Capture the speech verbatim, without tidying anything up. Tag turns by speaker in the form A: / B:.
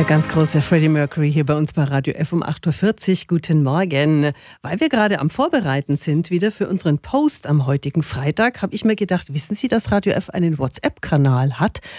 A: Der ganz große Freddie Mercury hier bei uns bei Radio F um acht Uhr vierzig. Guten Morgen. Weil wir gerade am Vorbereiten sind, wieder für unseren Post am heutigen Freitag, habe ich mir gedacht, wissen Sie, dass Radio F einen WhatsApp-Kanal hat?